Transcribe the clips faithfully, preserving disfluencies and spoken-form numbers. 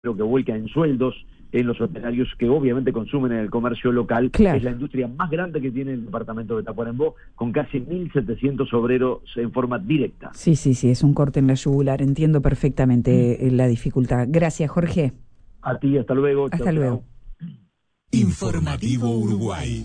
lo que vuelca en sueldos en los operarios que obviamente consumen en el comercio local. Claro. Es la industria más grande que tiene el departamento de Tacuarembó, con casi mil setecientos obreros en forma directa. Sí, sí, sí, es un corte en la yugular, entiendo perfectamente mm. la dificultad. Gracias, Jorge. A ti, hasta luego. Hasta chau, luego. Chau. Informativo Uruguay.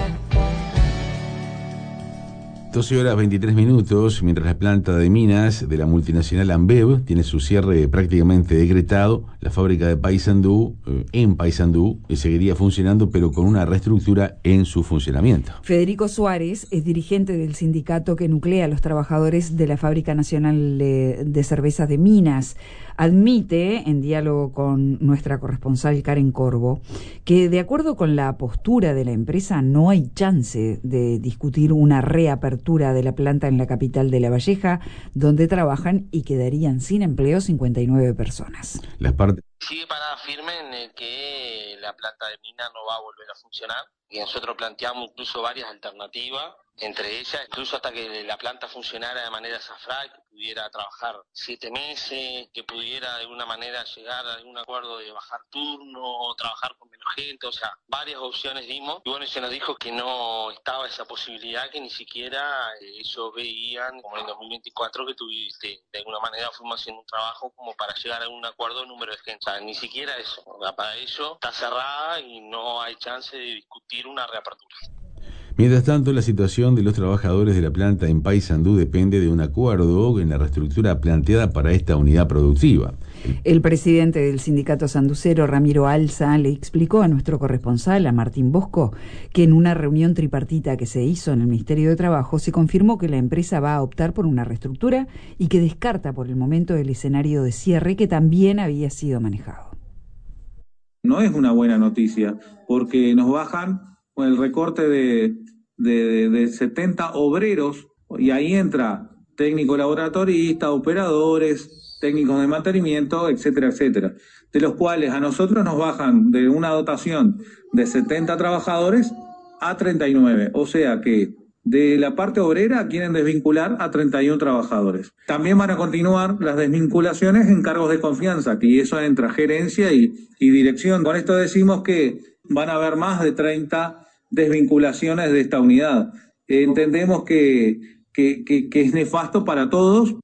doce horas veintitrés minutos, mientras la planta de minas de la multinacional Ambev tiene su cierre prácticamente decretado, la fábrica de Paysandú, eh, en Paysandú, eh, seguiría funcionando, pero con una reestructura en su funcionamiento. Federico Suárez es dirigente del sindicato que nuclea a los trabajadores de la Fábrica Nacional de, de Cervezas de Minas. Admite, en diálogo con nuestra corresponsal Karen Corvo, que de acuerdo con la postura de la empresa no hay chance de discutir una reapertura de la planta en la capital de La Valleja, donde trabajan y quedarían sin empleo cincuenta y nueve personas. Las partes sigue parada firme en que la planta de mina no va a volver a funcionar y nosotros planteamos incluso varias alternativas, entre ellas incluso hasta que la planta funcionara de manera zafral, que pudiera trabajar siete meses, que pudiera de alguna manera llegar a algún acuerdo de bajar turno o trabajar con menos gente, o sea, varias opciones dimos y bueno, se nos dijo que no estaba esa posibilidad, que ni siquiera ellos veían como en el dos mil veinticuatro que tuviste, de alguna manera fuimos haciendo un trabajo como para llegar a un acuerdo de número de gente, o sea, ni siquiera eso, para ello está cerrada y no hay chance de discutir una reapertura. Mientras tanto, la situación de los trabajadores de la planta en Paysandú depende de un acuerdo en la reestructura planteada para esta unidad productiva. El presidente del sindicato sanducero, Ramiro Alza, le explicó a nuestro corresponsal, a Martín Bosco, que en una reunión tripartita que se hizo en el Ministerio de Trabajo se confirmó que la empresa va a optar por una reestructura y que descarta por el momento el escenario de cierre que también había sido manejado. No es una buena noticia, porque nos bajan con el recorte de, de, de setenta obreros, y ahí entra técnico laboratorista, operadores, técnicos de mantenimiento, etcétera, etcétera, de los cuales a nosotros nos bajan de una dotación de setenta trabajadores a treinta y nueve, o sea que de la parte obrera quieren desvincular a treinta y uno trabajadores. También van a continuar las desvinculaciones en cargos de confianza, que eso entra gerencia y, y dirección. Con esto decimos que van a haber más de treinta desvinculaciones de esta unidad. Eh, entendemos que, que, que, que es nefasto para todos.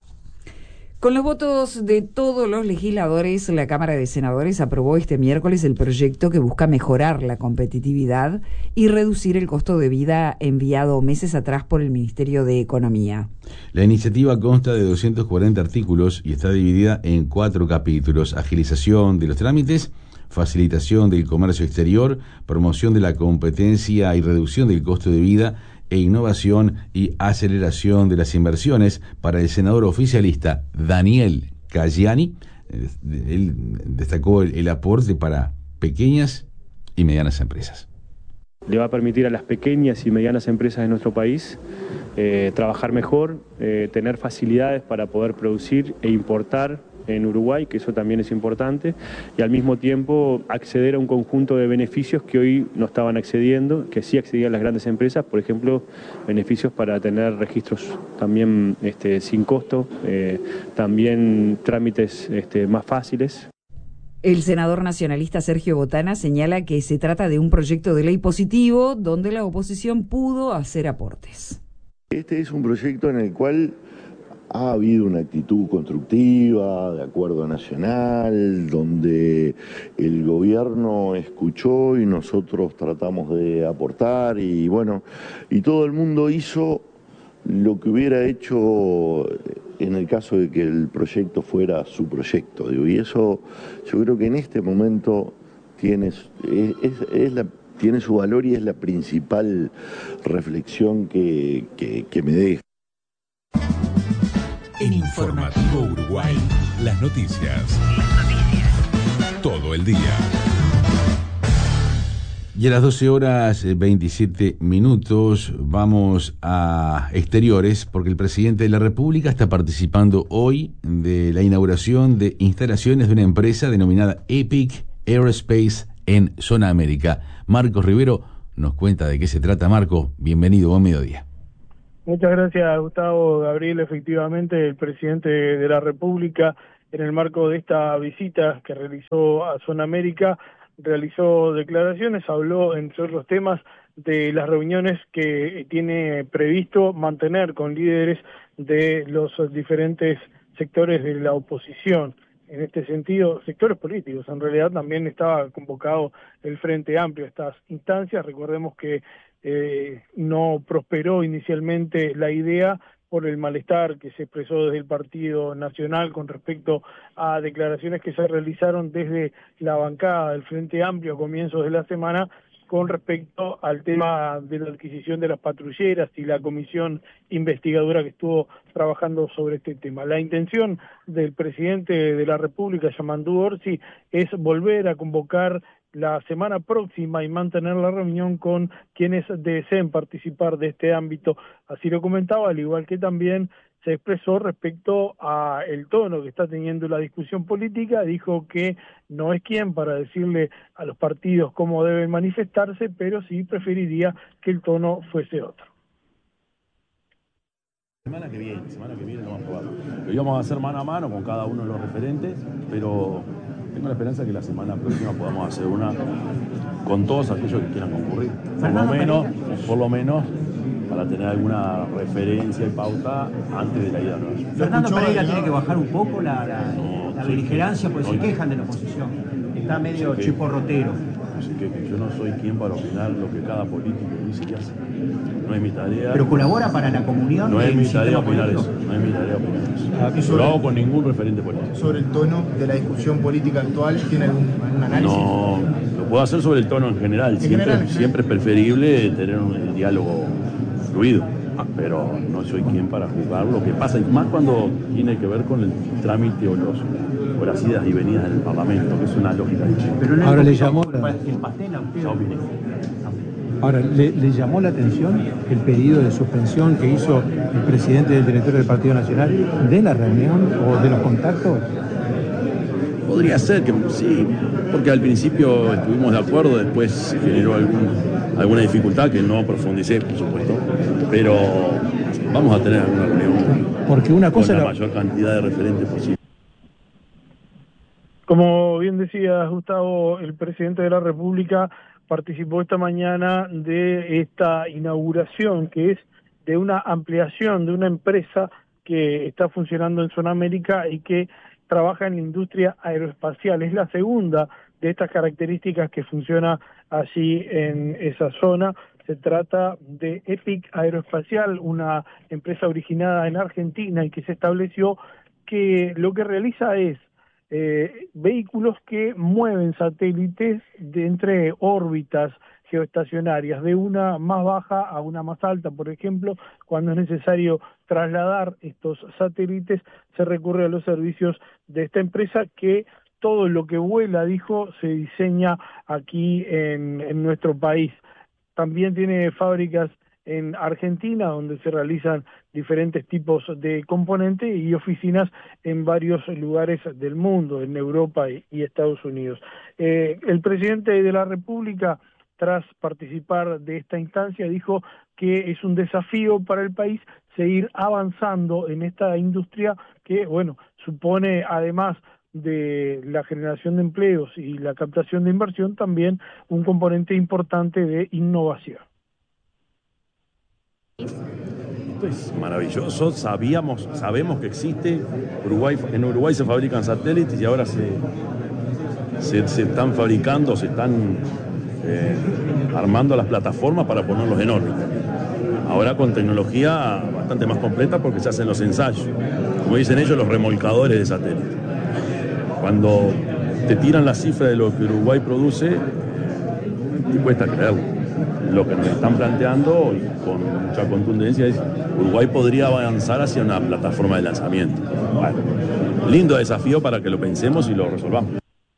Con los votos de todos los legisladores, la Cámara de Senadores aprobó este miércoles el proyecto que busca mejorar la competitividad y reducir el costo de vida enviado meses atrás por el Ministerio de Economía. La iniciativa consta de doscientos cuarenta artículos y está dividida en cuatro capítulos: agilización de los trámites, facilitación del comercio exterior, promoción de la competencia y reducción del costo de vida, e innovación y aceleración de las inversiones. Para el senador oficialista Daniel Cayani, él destacó el, el aporte para pequeñas y medianas empresas. Le va a permitir a las pequeñas y medianas empresas de nuestro país eh, trabajar mejor, eh, tener facilidades para poder producir e importar en Uruguay, que eso también es importante, y al mismo tiempo acceder a un conjunto de beneficios que hoy no estaban accediendo, que sí accedían las grandes empresas, por ejemplo, beneficios para tener registros también este, sin costo, eh, también trámites este, más fáciles. El senador nacionalista Sergio Botana señala que se trata de un proyecto de ley positivo donde la oposición pudo hacer aportes. Este es un proyecto en el cual ha habido una actitud constructiva, de acuerdo nacional, donde el gobierno escuchó y nosotros tratamos de aportar, y bueno, y todo el mundo hizo lo que hubiera hecho en el caso de que el proyecto fuera su proyecto, digo, y eso yo creo que en este momento tiene, es, es, es la, tiene su valor y es la principal reflexión que, que, que me deja. En Informativo Uruguay, las noticias. Las noticias. Todo el día. Y a las doce horas veintisiete minutos vamos a exteriores, porque el presidente de la República está participando hoy de la inauguración de instalaciones de una empresa denominada Epic Aerospace en Zona América. Marcos Rivero nos cuenta de qué se trata. Marco, bienvenido, buen mediodía. Muchas gracias, Gustavo. Gabriel, efectivamente, el presidente de la República en el marco de esta visita que realizó a Zona América, realizó declaraciones, habló, entre otros temas, de las reuniones que tiene previsto mantener con líderes de los diferentes sectores de la oposición. En este sentido, sectores políticos, en realidad también estaba convocado el Frente Amplio a estas instancias. Recordemos que eh, no prosperó inicialmente la idea por el malestar que se expresó desde el Partido Nacional con respecto a declaraciones que se realizaron desde la bancada del Frente Amplio a comienzos de la semana con respecto al tema de la adquisición de las patrulleras y la comisión investigadora que estuvo trabajando sobre este tema. La intención del presidente de la República, Yamandu Orsi, es volver a convocar la semana próxima y mantener la reunión con quienes deseen participar de este ámbito. Así lo comentaba, al igual que también se expresó respecto a el tono que está teniendo la discusión política. Dijo que no es quien para decirle a los partidos cómo deben manifestarse, pero sí preferiría que el tono fuese otro. Semana que viene, semana que viene lo vamos a probar. Lo íbamos a hacer mano a mano con cada uno de los referentes, pero tengo la esperanza que la semana próxima podamos hacer una con todos aquellos que quieran concurrir. Por lo menos, por lo menos, para tener alguna referencia y pauta antes de la ida a Nueva York. Fernando Pereira tiene que bajar un poco la, la, no, la beligerancia, porque no, se quejan de la oposición. Está medio que, chiporrotero. Así que, que yo no soy quien para opinar lo que cada político dice que hace. No es mi tarea. Pero colabora para la comunión. No es mi tarea opinar eso. No es mi tarea opinar eso. No lo hago con ningún referente político. Sobre el tono de la discusión política actual, ¿tiene algún, algún análisis? No, lo puedo hacer sobre el tono en general. En siempre, general, siempre es preferible tener un diálogo fluido, pero no soy quien para juzgar lo que pasa, y más cuando tiene que ver con el trámite o, los, o las idas y venidas del Parlamento, que es una lógica distinta. Pero no ahora le llamó el pastel a usted. Ahora, ¿le, ¿le llamó la atención el pedido de suspensión que hizo el presidente del directorio del Partido Nacional de la reunión o de los contactos? Podría ser que sí, porque al principio estuvimos de acuerdo, después se generó algún, alguna dificultad que no profundicé, por supuesto, pero vamos a tener alguna reunión porque una cosa con la era... mayor cantidad de referentes posible. Como bien decía Gustavo, el presidente de la República participó esta mañana de esta inauguración, que es de una ampliación de una empresa que está funcionando en Zona América y que trabaja en la industria aeroespacial. Es la segunda de estas características que funciona allí en esa zona. Se trata de Epic Aeroespacial, una empresa originada en Argentina y que se estableció que lo que realiza es Eh, vehículos que mueven satélites de entre órbitas geoestacionarias, de una más baja a una más alta. Por ejemplo, cuando es necesario trasladar estos satélites, se recurre a los servicios de esta empresa, que todo lo que vuela, dijo, se diseña aquí en, en nuestro país. También tiene fábricas en Argentina, donde se realizan diferentes tipos de componentes, y oficinas en varios lugares del mundo, en Europa y, y Estados Unidos. Eh, el presidente de la República, tras participar de esta instancia, dijo que es un desafío para el país seguir avanzando en esta industria que, bueno, supone, además de la generación de empleos y la captación de inversión, también un componente importante de innovación. Esto es maravilloso, sabíamos, sabemos que existe. Uruguay, en Uruguay se fabrican satélites y ahora se, se, se están fabricando, se están eh, armando las plataformas para ponerlos en órbita. Ahora con tecnología bastante más completa, porque se hacen los ensayos, como dicen ellos, los remolcadores de satélites. Cuando te tiran la cifra de lo que Uruguay produce, te cuesta creerlo. Lo que nos están planteando, y con mucha contundencia, es Uruguay podría avanzar hacia una plataforma de lanzamiento. Bueno, lindo desafío para que lo pensemos y lo resolvamos.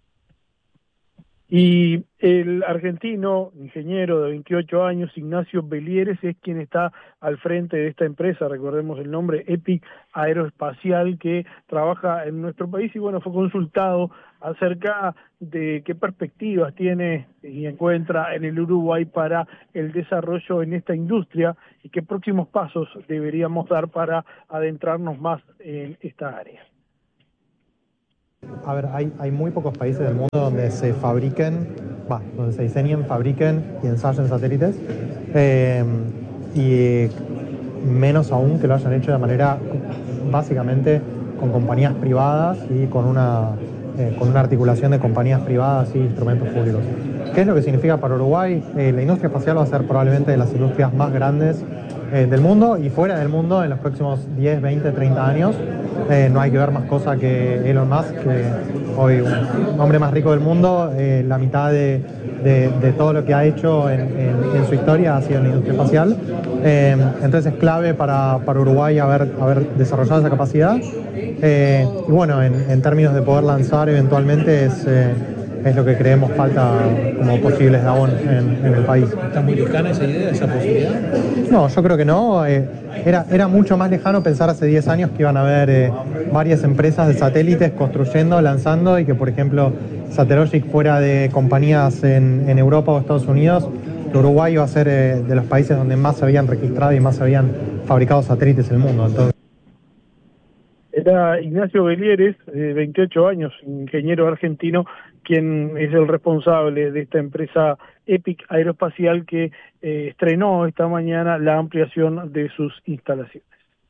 Y el argentino, ingeniero de veintiocho años, Ignacio Belieres, es quien está al frente de esta empresa, recordemos el nombre, Epic Aeroespacial, que trabaja en nuestro país, y bueno, fue consultado acerca de qué perspectivas tiene y encuentra en el Uruguay para el desarrollo en esta industria y qué próximos pasos deberíamos dar para adentrarnos más en esta área. A ver, hay, hay muy pocos países del mundo donde se fabriquen, bah, donde se diseñen, fabriquen y ensayen satélites. Eh, y menos aún que lo hayan hecho de manera, básicamente, con compañías privadas y con una, eh, con una articulación de compañías privadas y instrumentos públicos. ¿Qué es lo que significa para Uruguay? Eh, la industria espacial va a ser probablemente de las industrias más grandes eh, del mundo y fuera del mundo en los próximos diez, veinte, treinta años. Eh, no hay que ver más cosa que Elon Musk, que hoy un hombre más rico del mundo, eh, la mitad de, de, de todo lo que ha hecho en, en, en su historia ha sido en la industria espacial. Eh, entonces es clave para, para Uruguay haber, haber desarrollado esa capacidad. Eh, y bueno, en, en términos de poder lanzar eventualmente es, eh, es lo que creemos falta como posible eslabón en, en el país. ¿Está muy lejana esa idea, esa posibilidad? No, yo creo que no. Eh, era, era mucho más lejano pensar hace diez años que iban a haber eh, varias empresas de satélites construyendo, lanzando y que, por ejemplo, Satellogic fuera de compañías en, en Europa o Estados Unidos, Uruguay iba a ser eh, de los países donde más se habían registrado y más se habían fabricado satélites en el mundo. Entonces, era Ignacio Belieres, de veintiocho años, ingeniero argentino, quien es el responsable de esta empresa Epic Aeroespacial que eh, estrenó esta mañana la ampliación de sus instalaciones.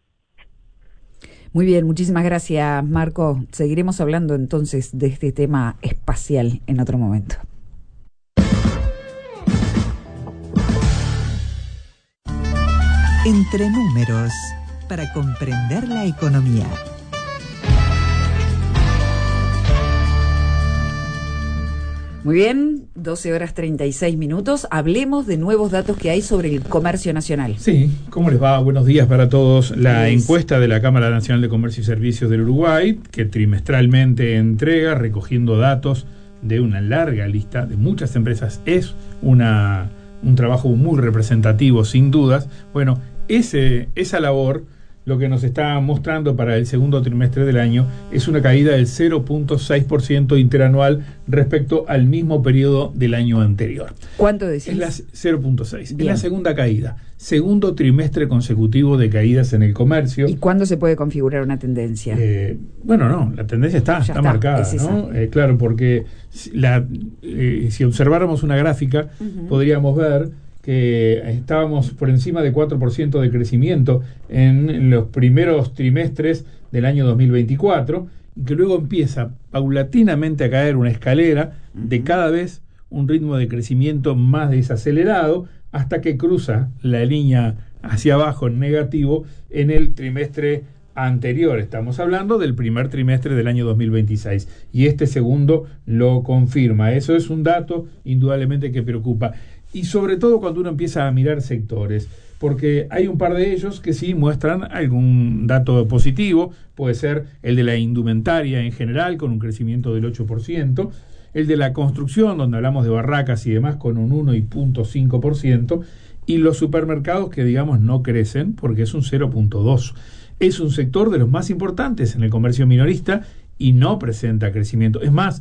Muy bien, muchísimas gracias, Marco. Seguiremos hablando entonces de este tema espacial en otro momento. Entre números, para comprender la economía. Muy bien, doce horas treinta y seis minutos. Hablemos de nuevos datos que hay sobre el comercio nacional. Sí, ¿cómo les va? Buenos días para todos. La Es... encuesta de la Cámara Nacional de Comercio y Servicios del Uruguay, que trimestralmente entrega, recogiendo datos de una larga lista de muchas empresas, es una, un trabajo muy representativo, sin dudas. Bueno, ese, esa labor, lo que nos está mostrando para el segundo trimestre del año es una caída del cero punto seis por ciento interanual respecto al mismo periodo del año anterior. ¿Cuánto decís? Es la cero punto seis. Es la segunda caída. Segundo trimestre consecutivo de caídas en el comercio. ¿Y cuándo se puede configurar una tendencia? Eh, bueno, no, la tendencia está, está, está marcada, ¿no? Eh, claro, porque la, eh, si observáramos una gráfica, uh-huh. podríamos ver que estábamos por encima de cuatro por ciento de crecimiento en los primeros trimestres del año dos mil veinticuatro, y que luego empieza paulatinamente a caer una escalera de cada vez un ritmo de crecimiento más desacelerado, hasta que cruza la línea hacia abajo en negativo en el trimestre anterior. Estamos hablando del primer trimestre del año dos mil veintiséis, y este segundo lo confirma. Eso es un dato indudablemente que preocupa. Y sobre todo cuando uno empieza a mirar sectores, porque hay un par de ellos que sí muestran algún dato positivo. Puede ser el de la indumentaria en general, con un crecimiento del ocho por ciento, el de la construcción, donde hablamos de barracas y demás, con un uno punto cinco por ciento, y los supermercados, que digamos no crecen, porque es un cero punto dos por ciento. Es un sector de los más importantes en el comercio minorista y no presenta crecimiento. Es más,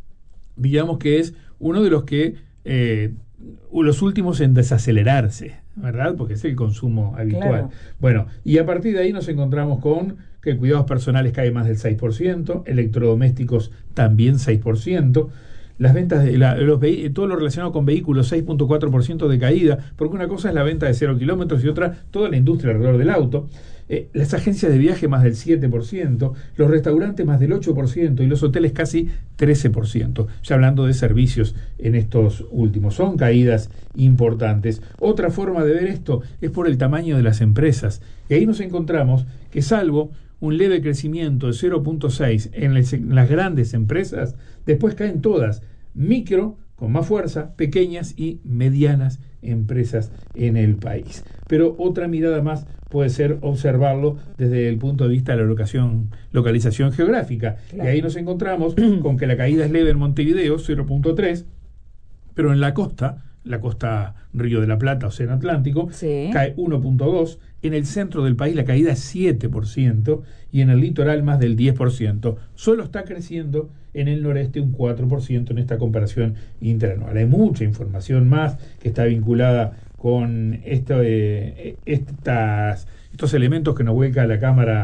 digamos que es uno de los que... Eh, los últimos en desacelerarse, ¿verdad? Porque es el consumo habitual. Claro. Bueno, y a partir de ahí nos encontramos con que cuidados personales cae más del seis por ciento, electrodomésticos también seis por ciento, las ventas de la, los ve, todo lo relacionado con vehículos seis punto cuatro por ciento de caída, porque una cosa es la venta de cero kilómetros y otra toda la industria alrededor del auto. Eh, las agencias de viaje más del siete por ciento, los restaurantes más del ocho por ciento y los hoteles casi trece por ciento. Ya hablando de servicios en estos últimos, son caídas importantes. Otra forma de ver esto es por el tamaño de las empresas. Y ahí nos encontramos que, salvo un leve crecimiento de cero punto seis en las grandes empresas, después caen todas, micro, con más fuerza, pequeñas y medianas empresas en el país. Pero otra mirada más puede ser observarlo desde el punto de vista de la locación, localización geográfica. Claro. Y ahí nos encontramos con que la caída es leve en Montevideo, cero punto tres, pero en la costa, la costa Río de la Plata, Océano Atlántico, sí. cae uno punto dos. En el centro del país la caída es siete por ciento y en el litoral más del diez por ciento. Solo está creciendo en el noreste un cuatro por ciento en esta comparación interanual. Hay mucha información más que está vinculada con esto, eh, estas, estos elementos que nos vuelca la Cámara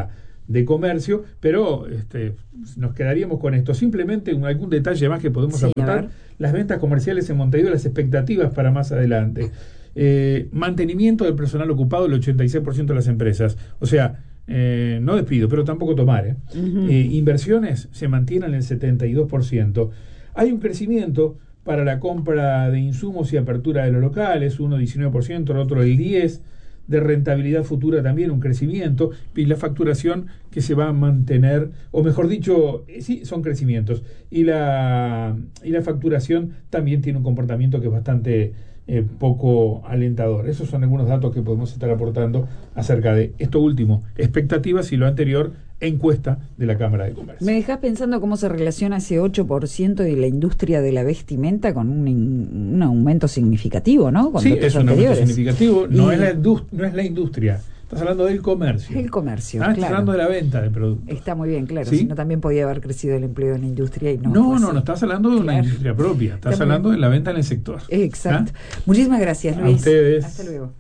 de comercio, pero este, nos quedaríamos con esto. Simplemente un, algún detalle más que podemos sí, aportar, las ventas comerciales en Montevideo, las expectativas para más adelante. Eh, mantenimiento del personal ocupado, el ochenta y seis por ciento de las empresas. O sea, eh, no despido, pero tampoco tomar. ¿eh? Uh-huh. Eh, inversiones se mantienen en el setenta y dos por ciento. Hay un crecimiento para la compra de insumos y apertura de los locales, uno diecinueve por ciento, el otro el diez por ciento. De rentabilidad futura también un crecimiento, y la facturación que se va a mantener, o mejor dicho, sí, son crecimientos, y la, y la facturación también tiene un comportamiento que es bastante eh, poco alentador. Esos son algunos datos que podemos estar aportando acerca de esto último, expectativas, y lo anterior, encuesta de la Cámara de Comercio. Me dejas pensando cómo se relaciona ese ocho por ciento de la industria de la vestimenta con un, in, un aumento significativo, ¿no? Con sí, es un anteriores. aumento significativo, no, y... es la indust- no es la industria. Estás hablando del comercio. El comercio, ah, claro. Estás hablando de la venta de productos. Está muy bien, claro. ¿Sí? Si no, también podía haber crecido el empleo en la industria y no. No, pues, no, no estás hablando de una claro. industria propia. Estás Está hablando de la venta en el sector. Exacto. ¿Ah? Muchísimas gracias, Luis. A ustedes. Hasta luego.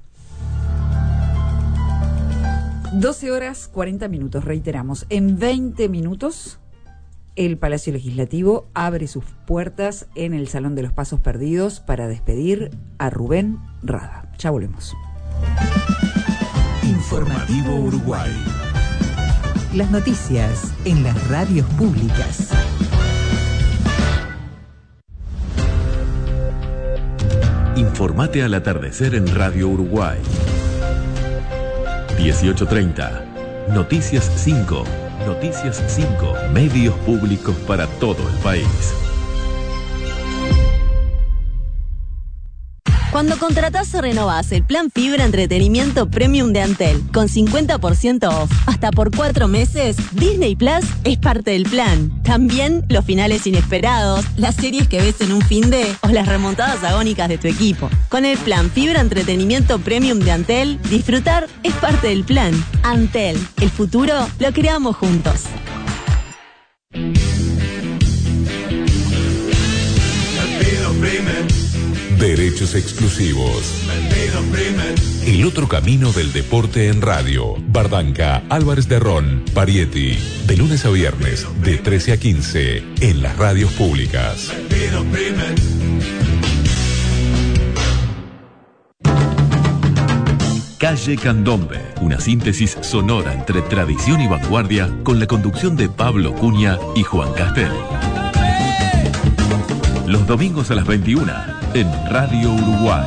doce horas cuarenta minutos, reiteramos. En veinte minutos, el Palacio Legislativo abre sus puertas en el Salón de los Pasos Perdidos para despedir a Rubén Rada. Ya volvemos. Informativo Uruguay. Las noticias en las radios públicas. Informate al atardecer en Radio Uruguay. dieciocho treinta. Noticias cinco. Noticias cinco. Medios públicos para todo el país. Cuando contratás o renovás el plan Fibra Entretenimiento Premium de Antel con cincuenta por ciento off hasta por cuatro meses, Disney Plus es parte del plan. También los finales inesperados, las series que ves en un finde o las remontadas agónicas de tu equipo. Con el plan Fibra Entretenimiento Premium de Antel, disfrutar es parte del plan. Antel, el futuro lo creamos juntos. Derechos exclusivos. El otro camino del deporte en radio. Bardanca, Álvarez de Ron, Parietti. De lunes a viernes, de trece a quince, en las radios públicas. Calle Candombe, una síntesis sonora entre tradición y vanguardia, con la conducción de Pablo Cunha y Juan Castel. Los domingos a las veintiuna, en Radio Uruguay.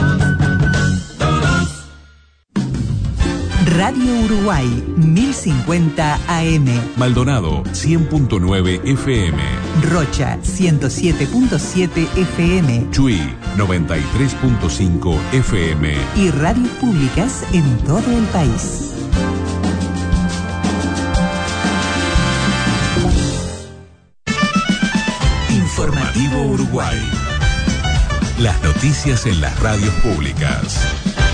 Radio Uruguay, mil cincuenta A M. Maldonado, cien punto nueve F M. Rocha, ciento siete punto siete F M. Chuy, noventa y tres punto cinco F M. Y radios públicas en todo el país. Informativo Uruguay. Las noticias en las radios públicas.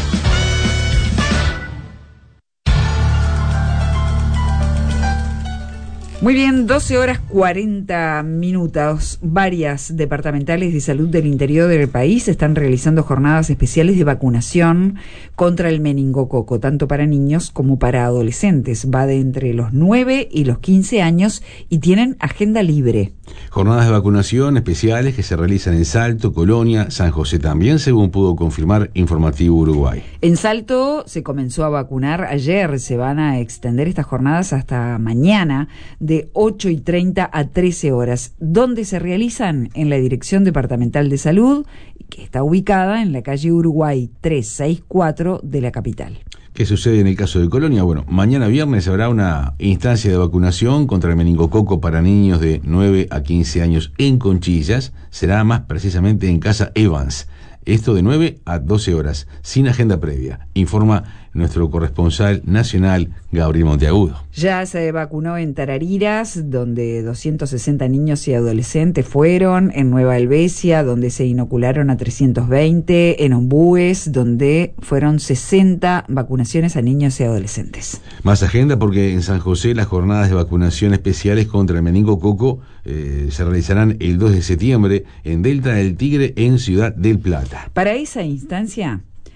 Muy bien, doce horas cuarenta minutos. Varias departamentales de salud del interior del país están realizando jornadas especiales de vacunación contra el meningococo, tanto para niños como para adolescentes. Va de entre los nueve y los quince años y tienen agenda libre. Jornadas de vacunación especiales que se realizan en Salto, Colonia, San José también, según pudo confirmar Informativo Uruguay. En Salto se comenzó a vacunar ayer, se van a extender estas jornadas hasta mañana, de ocho y treinta a trece horas, donde se realizan en la Dirección Departamental de Salud, que está ubicada en la calle Uruguay trescientos sesenta y cuatro de la capital. ¿Qué sucede en el caso de Colonia? Bueno, mañana viernes habrá una instancia de vacunación contra el meningococo para niños de nueve a quince años en Conchillas. Será más precisamente en Casa Evans. Esto de nueve a doce horas, sin agenda previa, informa nuestro corresponsal nacional, Gabriel Monteagudo. Ya se vacunó en Tarariras, donde doscientos sesenta niños y adolescentes fueron, en Nueva Helvecia, donde se inocularon a trescientos veinte, en Ombúes, donde fueron sesenta vacunaciones a niños y adolescentes. Más agenda porque en San José las jornadas de vacunación especiales contra el meningococo eh, se realizarán el dos de septiembre en Delta del Tigre, en Ciudad del Plata. Para esa instancia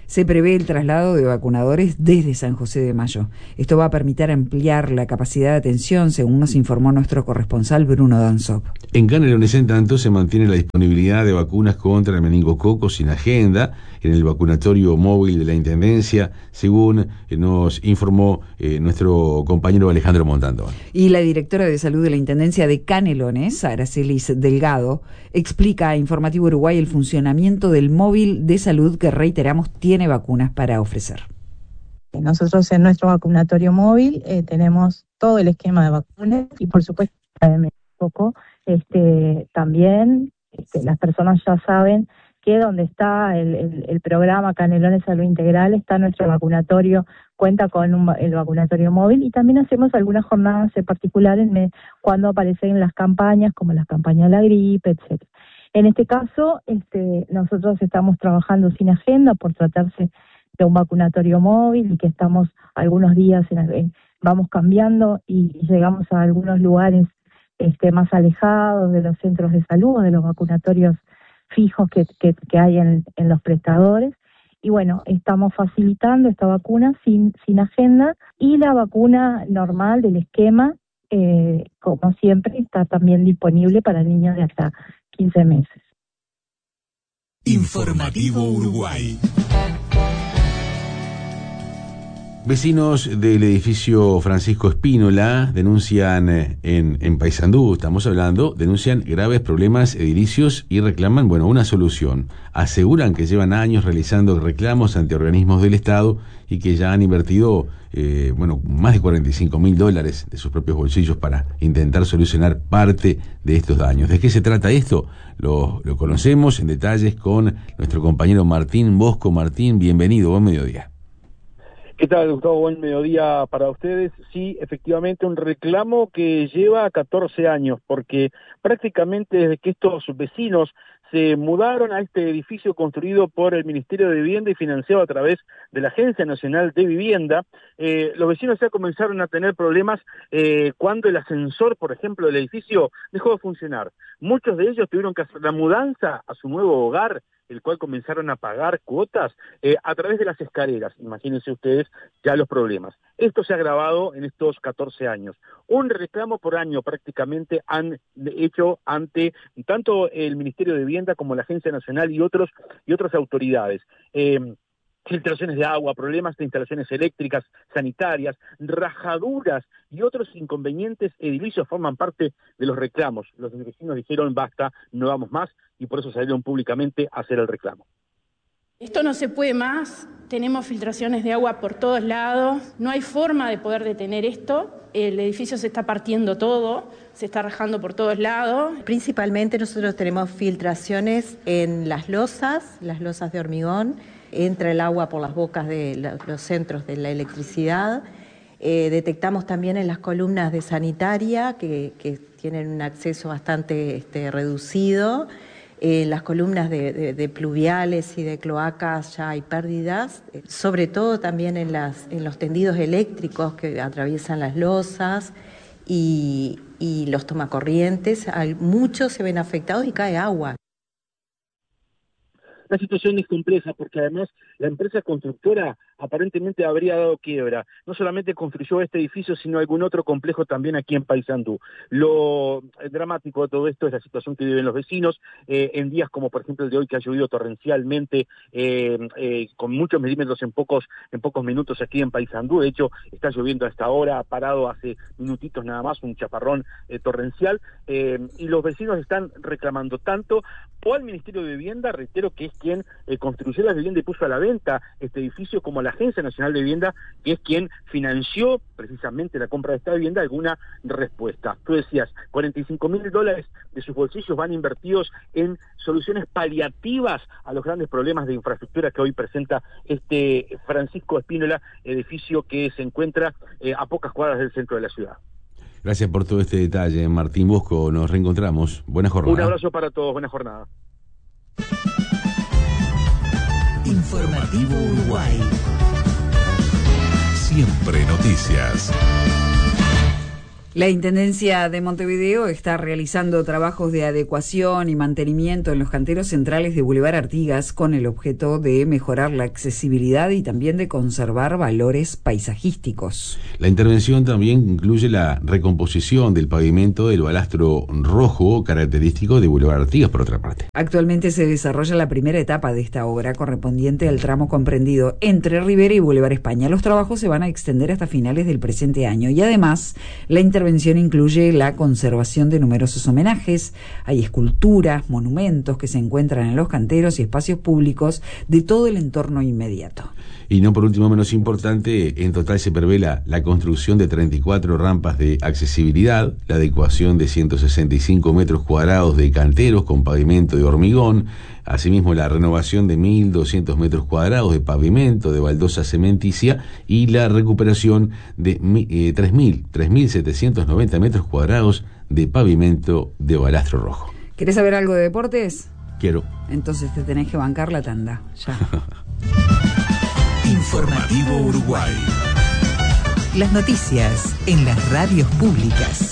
Se prevé el traslado de vacunadores desde San José de Mayo. Esto va a permitir ampliar la capacidad de atención, según nos informó nuestro corresponsal Bruno Danzop. En Canelones, en tanto, se mantiene la disponibilidad de vacunas contra el meningococo sin agenda en el vacunatorio móvil de la Intendencia, según nos informó eh, nuestro compañero Alejandro Montando. Y la directora de Salud de la Intendencia de Canelones, Aracelis Delgado, explica a Informativo Uruguay el funcionamiento del móvil de salud que, reiteramos, tiene vacunas para ofrecer. Nosotros en nuestro vacunatorio móvil eh, tenemos todo el esquema de vacunas y por supuesto de poco este, también este, las personas ya saben que donde está el, el, el programa Canelones Salud Integral está nuestro vacunatorio, cuenta con un, el vacunatorio móvil y también hacemos algunas jornadas en particular en, cuando aparecen las campañas, como las campañas de la gripe, etcétera. En este caso, este, nosotros estamos trabajando sin agenda por tratarse de un vacunatorio móvil y que estamos algunos días, en, vamos cambiando y llegamos a algunos lugares este, más alejados de los centros de salud, de los vacunatorios fijos que, que, que hay en, en los prestadores. Y bueno, estamos facilitando esta vacuna sin, sin agenda y la vacuna normal del esquema, eh, como siempre, está también disponible para niños de hasta quince meses. Informativo Uruguay. Vecinos del edificio Francisco Espínola denuncian en, en Paysandú, estamos hablando, denuncian graves problemas edilicios y reclaman, bueno, una solución. Aseguran que llevan años realizando reclamos ante organismos del Estado y que ya han invertido, eh, bueno, más de cuarenta y cinco mil dólares de sus propios bolsillos para intentar solucionar parte de estos daños. ¿De qué se trata esto? Lo, lo conocemos en detalles con nuestro compañero Martín Bosco. Martín, bienvenido, buen mediodía. ¿Qué tal, Gustavo? Buen mediodía para ustedes. Sí, efectivamente, un reclamo que lleva catorce años, porque prácticamente desde que estos vecinos se mudaron a este edificio construido por el Ministerio de Vivienda y financiado a través de la Agencia Nacional de Vivienda, eh, los vecinos ya comenzaron a tener problemas eh, cuando el ascensor, por ejemplo, del edificio dejó de funcionar. Muchos de ellos tuvieron que hacer la mudanza a su nuevo hogar, el cual comenzaron a pagar cuotas eh, a través de las escaleras. Imagínense ustedes ya los problemas. Esto se ha agravado en estos catorce años. Un reclamo por año prácticamente han hecho ante tanto el Ministerio de Vivienda como la Agencia Nacional y otros y otras autoridades. Eh, filtraciones de agua, problemas de instalaciones eléctricas, sanitarias, rajaduras y otros inconvenientes edilicios forman parte de los reclamos. Los vecinos dijeron basta, no vamos más, y por eso salieron públicamente a hacer el reclamo. Esto no se puede más, tenemos filtraciones de agua por todos lados, no hay forma de poder detener esto, el edificio se está partiendo todo, se está rajando por todos lados. Principalmente nosotros tenemos filtraciones en las losas, las losas de hormigón, entra el agua por las bocas de los centros de la electricidad. Eh, detectamos también en las columnas de sanitaria que, que tienen un acceso bastante este, reducido. En las columnas de, de, de pluviales y de cloacas ya hay pérdidas, eh, sobre todo también en, las, en los tendidos eléctricos que atraviesan las losas y, y los tomacorrientes. Muchos se ven afectados y cae agua. La situación es compleja porque además la empresa constructora aparentemente habría dado quiebra. No solamente construyó este edificio, sino algún otro complejo también aquí en Paysandú. Lo dramático de todo esto es la situación que viven los vecinos, eh, en días como por ejemplo el de hoy, que ha llovido torrencialmente, eh, eh, con muchos milímetros en pocos en pocos minutos aquí en Paysandú. De hecho, está lloviendo a esta hora, ha parado hace minutitos nada más, un chaparrón eh, torrencial, eh, y los vecinos están reclamando tanto o al Ministerio de Vivienda, reitero que es quien eh, construyó la vivienda y puso a la venta este edificio, como a la Agencia Nacional de Vivienda, que es quien financió precisamente la compra de esta vivienda, alguna respuesta. Tú decías, cuarenta y cinco mil dólares de sus bolsillos van invertidos en soluciones paliativas a los grandes problemas de infraestructura que hoy presenta este Francisco Espínola, edificio que se encuentra eh, a pocas cuadras del centro de la ciudad. Gracias por todo este detalle, Martín Bosco. Nos reencontramos. Buena jornada. Un abrazo para todos. Buena jornada. Informativo Uruguay. Siempre noticias. La Intendencia de Montevideo está realizando trabajos de adecuación y mantenimiento en los canteros centrales de Boulevard Artigas con el objeto de mejorar la accesibilidad y también de conservar valores paisajísticos. La intervención también incluye la recomposición del pavimento del balastro rojo característico de Boulevard Artigas, por otra parte. Actualmente se desarrolla la primera etapa de esta obra correspondiente al tramo comprendido entre Rivera y Boulevard España. Los trabajos se van a extender hasta finales del presente año y además la intervención intervención incluye la conservación de numerosos homenajes. Hay esculturas, monumentos que se encuentran en los canteros y espacios públicos de todo el entorno inmediato. Y no por último menos importante, en total se prevé la, la construcción de treinta y cuatro rampas de accesibilidad, la adecuación de ciento sesenta y cinco metros cuadrados de canteros con pavimento de hormigón, asimismo la renovación de mil doscientos metros cuadrados de pavimento de baldosa cementicia y la recuperación de eh, tres mil setecientos noventa metros cuadrados de pavimento de balastro rojo. ¿Querés saber algo de deportes? Quiero. Entonces te tenés que bancar la tanda, ya. Informativo Uruguay. Las noticias en las radios públicas.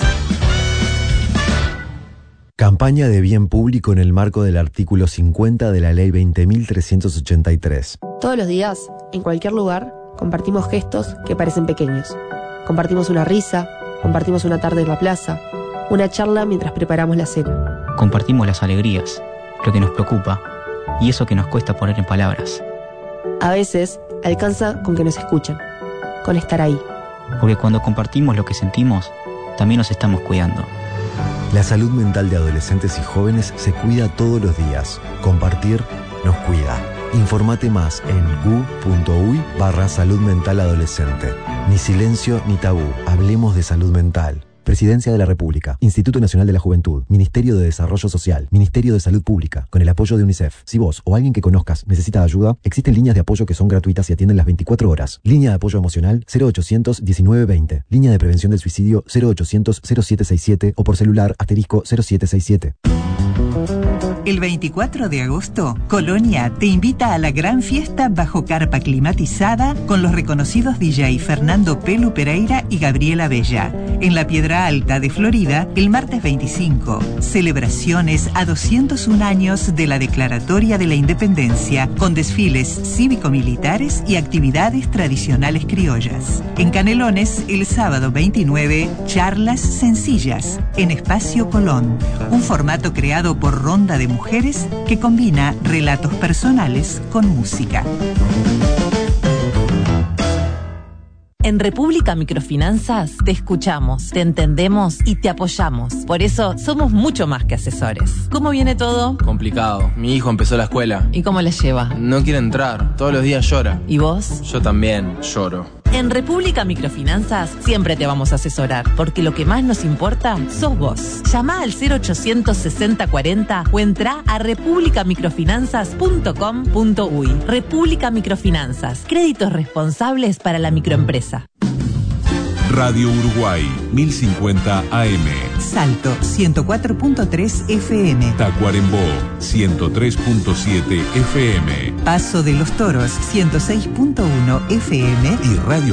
Campaña de bien público en el marco del artículo cincuenta de la Ley veinte mil trescientos ochenta y tres. Todos los días, en cualquier lugar, compartimos gestos que parecen pequeños. Compartimos una risa, compartimos una tarde en la plaza, una charla mientras preparamos la cena. Compartimos las alegrías, lo que nos preocupa y eso que nos cuesta poner en palabras. A veces, alcanza con que nos escuchen, con estar ahí. Porque cuando compartimos lo que sentimos, también nos estamos cuidando. La salud mental de adolescentes y jóvenes se cuida todos los días. Compartir nos cuida. Informate más en gu.uy barra salud mental adolescente. Ni silencio ni tabú. Hablemos de salud mental. Presidencia de la República, Instituto Nacional de la Juventud, Ministerio de Desarrollo Social, Ministerio de Salud Pública, con el apoyo de UNICEF. Si vos o alguien que conozcas necesita ayuda, existen líneas de apoyo que son gratuitas y atienden las veinticuatro horas. Línea de apoyo emocional cero ochocientos diecinueve veinte. Línea de prevención del suicidio cero ochocientos cero siete sesenta y siete o por celular asterisco cero siete sesenta y siete. El veinticuatro de agosto, Colonia te invita a la gran fiesta bajo carpa climatizada con los reconocidos D J Fernando Pelu Pereira y Gabriela Bella. En la Piedra Alta de Florida, el martes veinticinco. Celebraciones a doscientos un años de la Declaratoria de la Independencia, con desfiles cívico-militares y actividades tradicionales criollas. En Canelones, el sábado veintinueve, charlas sencillas en Espacio Colón, un formato creado por Ronda de Mujeres que combina relatos personales con música. En República Microfinanzas te escuchamos, te entendemos y te apoyamos. Por eso somos mucho más que asesores. ¿Cómo viene todo? Complicado. Mi hijo empezó la escuela. ¿Y cómo le lleva? No quiere entrar. Todos los días llora. ¿Y vos? Yo también lloro. En República Microfinanzas siempre te vamos a asesorar, porque lo que más nos importa sos vos. Llama al cero ochocientos sesenta cuarenta o entra a república microfinanzas punto com punto uy. República Microfinanzas, créditos responsables para la microempresa. Radio Uruguay, mil cincuenta A M. Salto, ciento cuatro punto tres F M. Tacuarembó, ciento tres punto siete F M. Paso de los Toros, ciento seis punto uno F M. Y Radio